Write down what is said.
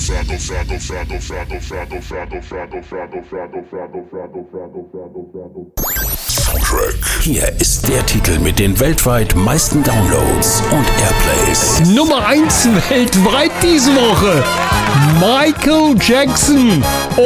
Hier ist der Titel mit den weltweit meisten Downloads und Airplays. Nummer 1 weltweit diese Woche. Michael Jackson